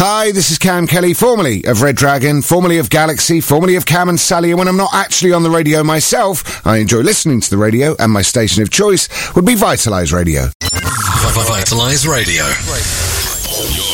Hi, this is Cam Kelly, formerly of Red Dragon, formerly of Galaxy, formerly of Cam and Sally, and when I'm not actually on the radio myself, I enjoy listening to the radio, and my station of choice would be Vitalise Radio. Vitalise Radio.